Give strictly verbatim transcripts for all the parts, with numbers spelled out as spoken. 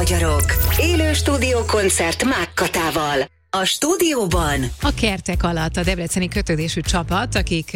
magyarok. Élő stúdiókoncert Mákkatával. A stúdióban a kertek alatt a debreceni kötődésű csapat, akik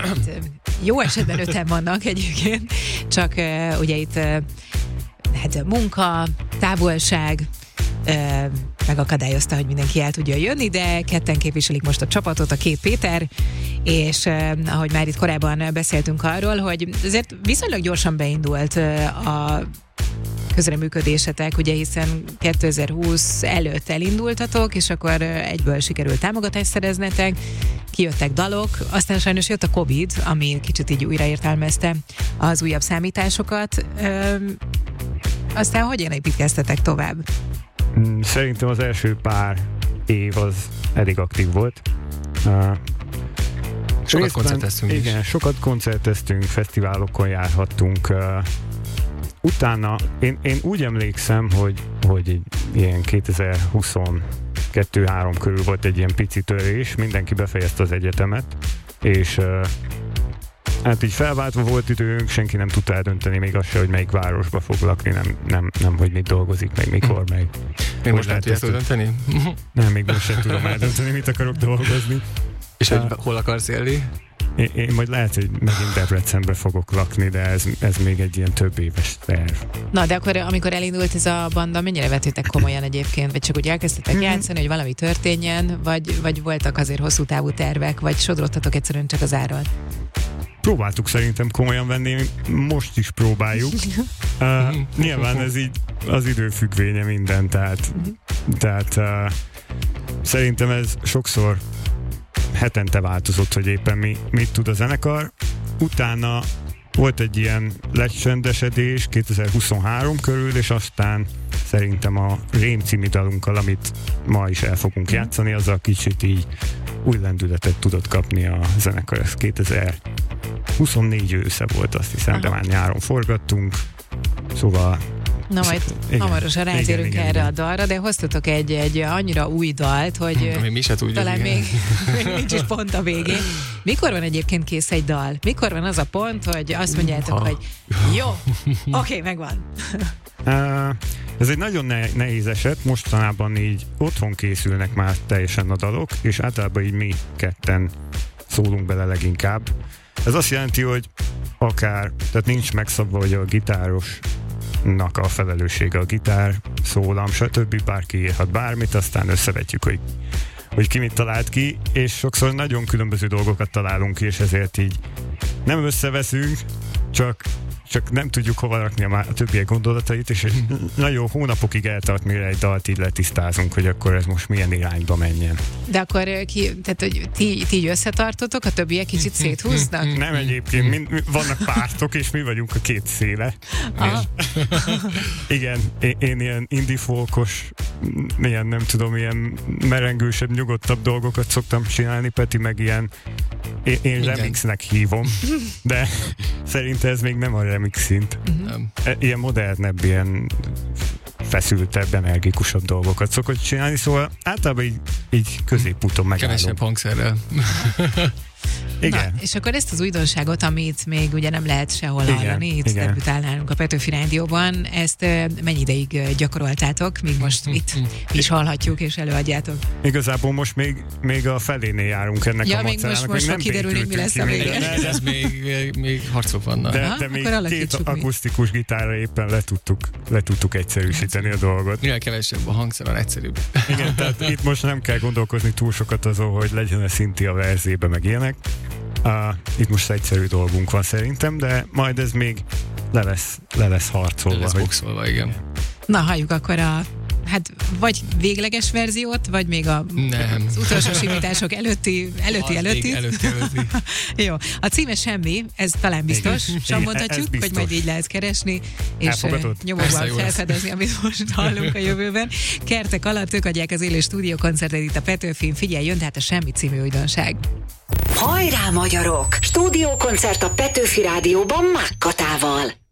jó esetben öten vannak egyébként, csak ugye itt hát munka, távolság megakadályozta, hogy mindenki el tudja jönni, de ketten képviselik most a csapatot, a két Péter, és ahogy már itt korábban beszéltünk arról, hogy azért viszonylag gyorsan beindult a közreműködésetek, ugye hiszen kétezer-húsz előtt elindultatok, és akkor egyből sikerült támogatást szereznetek, kijöttek dalok, aztán sajnos jött a Covid, ami kicsit így újraértelmezte az újabb számításokat. Üm, aztán hogyan építkeztetek tovább? Szerintem az első pár év az elég aktív volt. Uh, sokat részben, koncerteztünk is. Igen, sokat koncerteztünk, fesztiválokon járhattunk. Uh, utána én, én úgy emlékszem, hogy, hogy ilyen kétezer-huszonkettő három körül volt egy ilyen pici törés, mindenki befejezte az egyetemet, és uh, hát így felváltva volt időnk, senki nem tudta eldönteni még azt se, hogy melyik városba fog lakni, nem, nem, nem hogy mit dolgozik, meg mikor, meg... Még most nem tudja eldönteni? Nem, még most sem tudom eldönteni, mit akarok dolgozni. És hogy hol akarsz élni? Én, én majd lehet, hogy megint Debrecenbe fogok lakni, de ez, ez még egy ilyen több éves terv. Na, de akkor amikor elindult ez a banda, mennyire vettétek komolyan egyébként? Vagy csak úgy elkezdtetek mm-hmm. játszani, hogy valami történjen, vagy, vagy voltak azért hosszú távú tervek, vagy sodrottatok egyszerűen csak az áron? Próbáltuk szerintem komolyan venni, most is próbáljuk. uh, nyilván ez így az idő függvénye minden, tehát, tehát uh, szerintem ez sokszor hetente változott, hogy éppen mi, mit tud a zenekar. Utána volt egy ilyen lecsendesedés kétezer-huszonhárom körül, és aztán szerintem a Rém című dalunkkal, amit ma is el fogunk játszani, az a kicsit így új lendületet tudott kapni a zenekar. Ez kétezer-huszonnégy ősze volt, azt hiszem, Aha. de már nyáron forgattunk, szóval... Na majd igen, hamarosan rátérünk igen, erre igen. a dalra, de hoztatok egy, egy annyira új dalt, hogy Ami mi se tudjuk, talán még, még nincs is pont a végén. Mikor van egyébként kész egy dal? Mikor van az a pont, hogy azt mondjátok, uh, hogy jó, oké, okay, megvan. Uh, ez egy nagyon ne- nehéz eset, mostanában így otthon készülnek már teljesen a dalok, és általában így mi ketten szólunk bele leginkább. Ez azt jelenti, hogy akár, tehát nincs megszabva, hogy a gitáros nak a felelőssége a gitár, szólam, stb. Bárki írhat bármit, aztán összevetjük, hogy, hogy ki mit talált ki, és sokszor nagyon különböző dolgokat találunk ki, és ezért így nem összeveszünk, csak, csak nem tudjuk hova rakni a, a többiek gondolatait, és nagyon hónapokig eltart, mire egy dalt így letisztázunk, hogy akkor ez most milyen irányba menjen. De akkor ki, tehát, hogy ti, ti összetartotok, a többiek kicsit széthúznak? Nem egyébként, mind, vannak pártok, és mi vagyunk a két széle. Igen, én, én ilyen indie folkos, ilyen nem tudom, ilyen merengősebb, nyugodtabb dolgokat szoktam csinálni, Peti meg ilyen én, én remixnek hívom, de szerintem ez még nem a remix szint. Uh-huh. Ilyen modernebb, ilyen feszültebb, energikusabb dolgokat szokott csinálni, szóval általában így, így középúton megállunk. Kevesebb hangszerrel. Igen. Na, és akkor ezt az újdonságot, amit még ugye nem lehet sehol hallani, itt debütálnálunk a Petőfi Rádióban, ezt mennyi ideig gyakoroltátok, míg most itt is hallhatjuk és előadjátok? Igazából most még, még a felénél járunk ennek ja, a még most, most fog kiderülni, mi lesz a végén. De ez még, még harcok vannak. De, de még két akusztikus gitárra éppen le tudtuk, le tudtuk egyszerűsíteni a dolgot. Mivel kevesebb a hangszer, van egyszerűbb. Igen, tehát itt most nem kell gondolkozni túl sokat azon, hogy legyen a szinti a verzébe, meg ilyenek. Uh, itt most egyszerű dolgunk van szerintem, de majd ez még le lesz, le lesz harcolva. Le lesz boxolva, igen. Na, halljuk akkor a hát vagy végleges verziót, vagy még a, nem. az utolsó simítások előtti, előtti, előtti. előtti, előtti. Jó. A címe semmi, ez talán biztos, sem mondhatjuk, hogy majd így lehet keresni, és nyomokban felfedezni, amit most hallunk a jövőben. Kertek alatt ők adják az élő stúdiókoncertet itt a Petőfin. Figyelj, jön tehát a Semmi című újdonság. Hajrá, magyarok! Stúdiókoncert a Petőfi Rádióban Mákkatával.